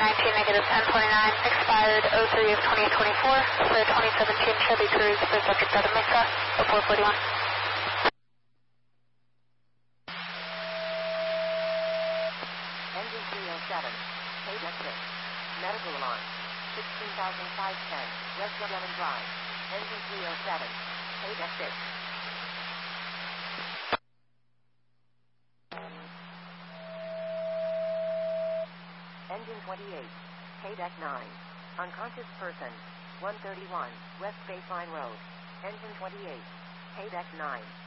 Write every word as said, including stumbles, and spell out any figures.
nineteen, negative ten twenty-nine, expired oh three of twenty twenty-four, for twenty seventeen Chevy Cruze for subject out of Mesa, oh four forty-one. Engine three oh seven, page exit. Medical alarm, sixteen thousand five hundred ten, West Lemon Drive. Engine three oh seven, page exit. Engine twenty-eight, K deck nine. Unconscious person, one thirty-one, West Baseline Road. Engine twenty-eight, K deck nine.